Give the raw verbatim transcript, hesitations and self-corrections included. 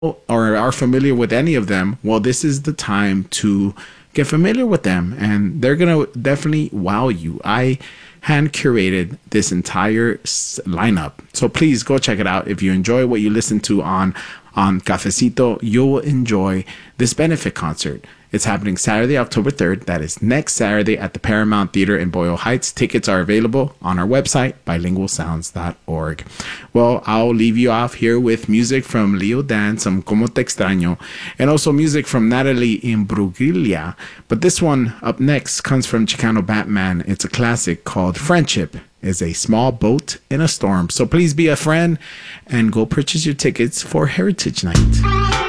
or are familiar with any of them, well, this is the time to get familiar with them, and they're gonna definitely wow you. I hand curated this entire lineup, so please go check it out. If you enjoy what you listen to on on Cafecito, you'll enjoy this benefit concert. It's happening Saturday, October third. That is next Saturday at the Paramount Theater in Boyle Heights. Tickets are available on our website, bilingual sounds dot org. Well, I'll leave you off here with music from Leo Dan, some Como Te Extraño, and also music from Natalie Imbruglia. But this one up next comes from Chicano Batman. It's a classic called Friendship is a Small Boat in a Storm. So please be a friend and go purchase your tickets for Heritage Night.